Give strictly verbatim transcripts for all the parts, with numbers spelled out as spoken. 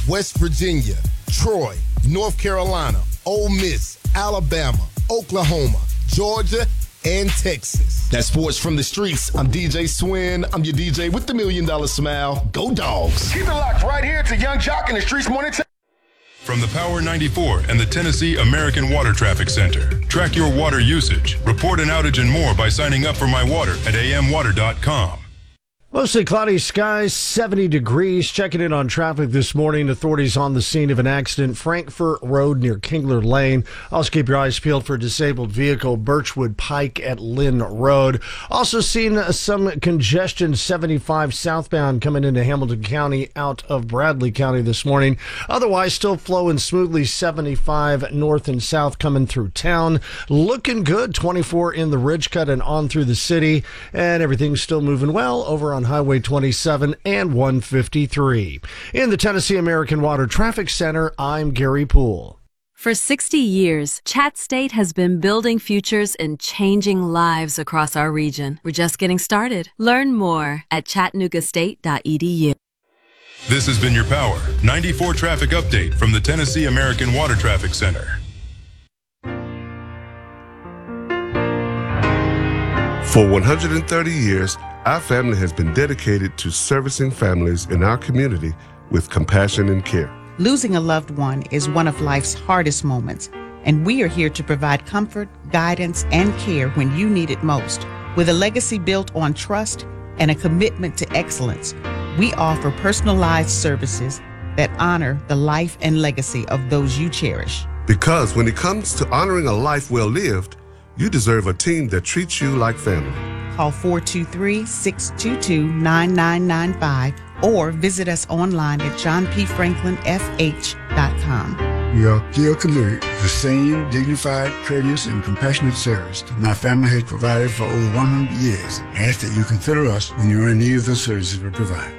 West Virginia, Troy, North Carolina, Ole Miss, Alabama, Oklahoma, Georgia, and Texas. That's sports from the streets. I'm D J Swin. I'm your D J with the million dollar smile. Go Dogs. Keep it locked right here to Young Jock in the Streets Morning Time. From the Power ninety-four and the Tennessee American Water Traffic Center. Track your water usage, report an outage and more by signing up for My Water at a m water dot com. Mostly cloudy skies, seventy degrees. Checking in on traffic this morning. Authorities on the scene of an accident, Frankfurt Road near Kingler Lane. Also keep your eyes peeled for a disabled vehicle, Birchwood Pike at Lynn Road. Also seen some congestion, seventy-five southbound coming into Hamilton County out of Bradley County this morning. Otherwise, still flowing smoothly, seventy-five north and south coming through town. Looking good, twenty-four in the Ridge Cut and on through the city. And everything's still moving well over on Highway twenty-seven and one fifty-three. In the Tennessee American Water Traffic Center, I'm Gary Poole. For sixty years, Chat State has been building futures and changing lives across our region. We're just getting started. Learn more at chattanooga state dot e d u. This has been your Power ninety-four traffic update from the Tennessee American Water Traffic Center. For one hundred thirty years, our family has been dedicated to servicing families in our community with compassion and care. Losing a loved one is one of life's hardest moments, and we are here to provide comfort, guidance, and care when you need it most. With a legacy built on trust and a commitment to excellence, we offer personalized services that honor the life and legacy of those you cherish. Because when it comes to honoring a life well lived, you deserve a team that treats you like family. Call four two three, six two two, nine nine nine five or visit us online at john p franklin f h dot com. We are here committed to the same dignified, courteous, and compassionate service that my family has provided for over one hundred years. I ask that you consider us when you're in need of the services we provide.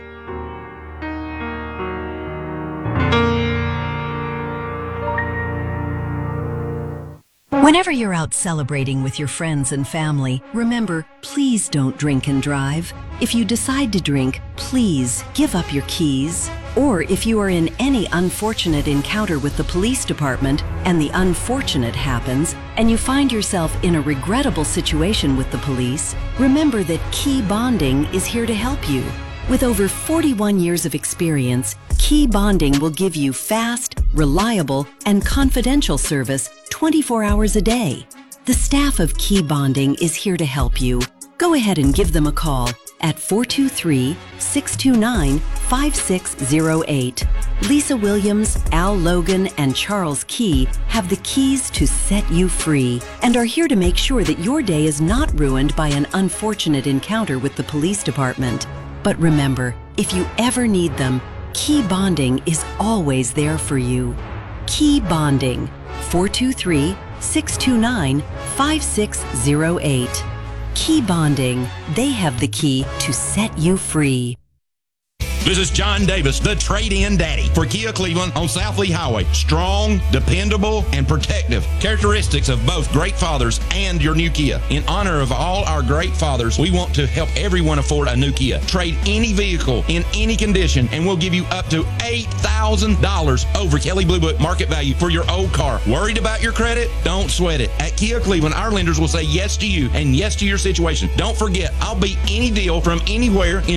Whenever you're out celebrating with your friends and family, remember, please don't drink and drive. If you decide to drink, please give up your keys. Or if you are in any unfortunate encounter with the police department and the unfortunate happens, and you find yourself in a regrettable situation with the police, remember that Key Bonding is here to help you. With over forty-one years of experience, Key Bonding will give you fast, reliable, and confidential service twenty-four hours a day. The staff of Key Bonding is here to help you. Go ahead and give them a call at four two three, six two nine, five six zero eight. Lisa Williams, Al Logan, and Charles Key have the keys to set you free and are here to make sure that your day is not ruined by an unfortunate encounter with the police department. But remember, if you ever need them, Key Bonding is always there for you. Key Bonding, four two three, six two nine, five six zero eight. Key Bonding, they have the key to set you free. This is John Davis, the trade-in daddy for Kia Cleveland on South Lee Highway. Strong, dependable, and protective. Characteristics of both great fathers and your new Kia. In honor of all our great fathers, we want to help everyone afford a new Kia. Trade any vehicle in any condition, and we'll give you up to eight thousand dollars over Kelley Blue Book market value for your old car. Worried about your credit? Don't sweat it. At Kia Cleveland, our lenders will say yes to you and yes to your situation. Don't forget, I'll beat any deal from anywhere in